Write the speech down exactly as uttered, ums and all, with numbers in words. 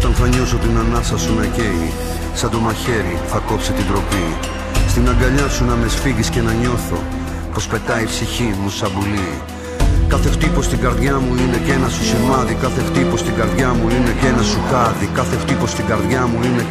Όταν θα νιώσω την ανάσα σου να καίει, σαν το μαχαίρι θα κόψει την τροπή. Στην αγκαλιά σου να με σφίγγεις και να νιώθω πως πετάει η ψυχή μου σαν πουλί. Κάθε χτύπος στην καρδιά μου είναι και ένα σου σημάδι. Κάθε χτύπος στην καρδιά μου είναι και ένα σου χάδι. Κάθε χτύπος στην καρδιά μου είναι και